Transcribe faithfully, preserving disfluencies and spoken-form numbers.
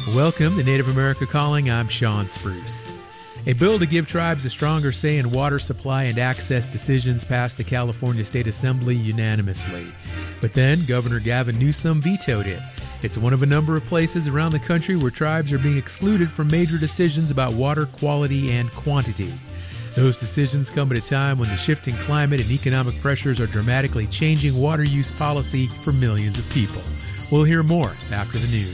Welcome to Native America Calling. I'm Sean Spruce. A bill to give tribes a stronger say in water supply and access decisions passed the California State Assembly unanimously. But then Governor Gavin Newsom vetoed it. It's one of a number of places around the country where tribes are being excluded from major decisions about water quality and quantity. Those decisions come at a time when the shifting climate and economic pressures are dramatically changing water use policy for millions of people. We'll hear more after the news.